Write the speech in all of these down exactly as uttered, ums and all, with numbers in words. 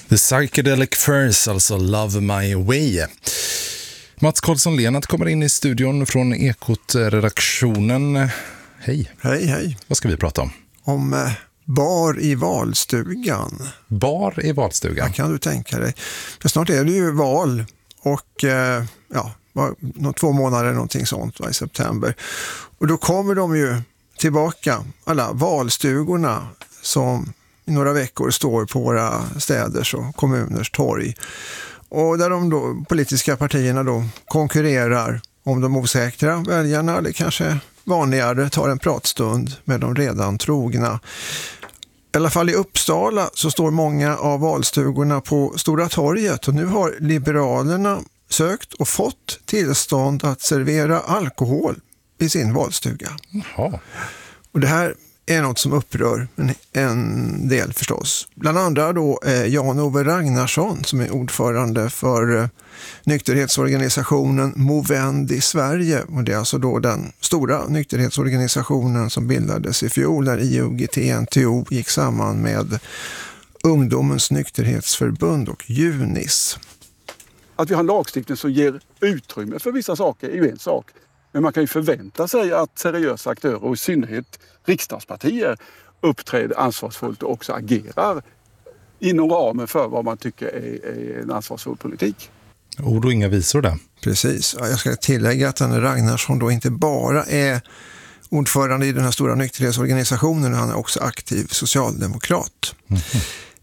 The Psychedelic Furs, alltså Love My Way. Mats Karlsson-Lennart kommer in i studion från Ekot-redaktionen. Hej. Hej, hej. Vad ska vi prata om? Om eh, bar i valstugan. Bar i valstugan? Ja, kan du tänka dig. För snart är det ju val och eh, ja, två månader någonting sånt va, i september. Och då kommer de ju tillbaka, alla valstugorna som i några veckor står på våra städers och kommuners torg. Och där de då, politiska partierna då konkurrerar om de osäkra väljarna, eller kanske vanligare tar en pratstund med de redan trogna. I alla fall i Uppsala så står många av valstugorna på Stora torget, och nu har Liberalerna sökt och fått tillstånd att servera alkohol i sin valstuga. Jaha. Och det här är något som upprör en, en del förstås. Bland andra då eh, Jan-Ove Ragnarsson som är ordförande för eh, nykterhetsorganisationen Movend i Sverige. Och det är alltså då den stora nykterhetsorganisationen som bildades i fjol när I O G T N T O gick samman med Ungdomens nykterhetsförbund och Junis. Att vi har en lagstiftning som ger utrymme för vissa saker är ju en sak. Men man kan ju förvänta sig att seriösa aktörer och i synnerhet riksdagspartier uppträder ansvarsfullt och också agerar inom ramen för vad man tycker är, är en ansvarsfull politik. Ord och inga visor där. Precis. Jag ska tillägga att den Ragnarsson då inte bara är ordförande i den här stora nykterhetsorganisationen, han är också aktiv socialdemokrat. Mm-hmm.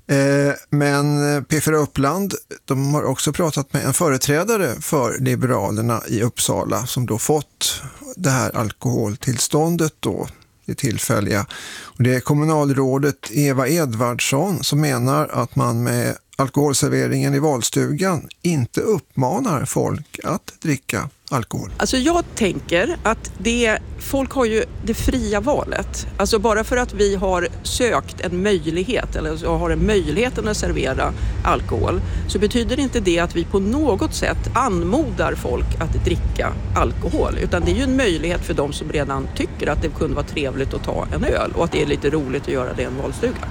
Men P fyra Uppland, de har också pratat med en företrädare för Liberalerna i Uppsala som då fått det här alkoholtillståndet då, det tillfälliga. Och det är kommunalrådet Eva Edvardsson som menar att man med alkoholserveringen i valstugan inte uppmanar folk att dricka alkohol. Alltså jag tänker att det, folk har ju det fria valet. Alltså bara för att vi har sökt en möjlighet eller har en möjligheten att servera alkohol så betyder inte det att vi på något sätt anmodar folk att dricka alkohol. Utan det är ju en möjlighet för de som redan tycker att det kunde vara trevligt att ta en öl och att det är lite roligt att göra det i en valstuga.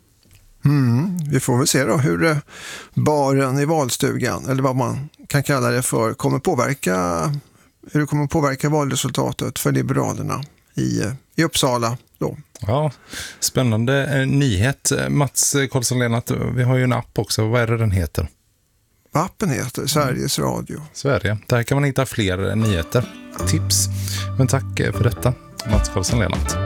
Mm, vi får väl se då hur baren i valstugan, eller vad man kan kalla det för, kommer påverka, hur det kommer påverka valresultatet för Liberalerna i, i Uppsala då. Ja, spännande nyhet. Mats Karlsson-Lennart, vi har ju en app också. Vad är det den heter? Appen heter Sveriges Radio. Sverige. Där kan man hitta fler nyheter, tips. Men tack för detta, Mats Karlsson-Lennart.